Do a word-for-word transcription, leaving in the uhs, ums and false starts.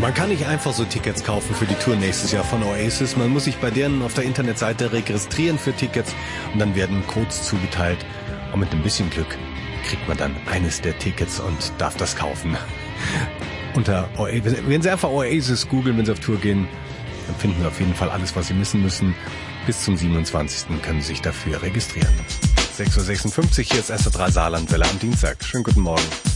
Man kann nicht einfach so Tickets kaufen für die Tour nächstes Jahr von Oasis. Man muss sich bei denen auf der Internetseite registrieren für Tickets und dann werden Codes zugeteilt. Und mit ein bisschen Glück kriegt man dann eines der Tickets und darf das kaufen. Unter Oasis, wenn Sie einfach Oasis googeln, wenn Sie auf Tour gehen, dann finden Sie auf jeden Fall alles, was Sie wissen müssen. Bis zum siebenundzwanzigsten können Sie sich dafür registrieren. sechs Uhr sechsundfünfzig, hier ist S R drei Saarlandwelle am Dienstag. Schönen guten Morgen.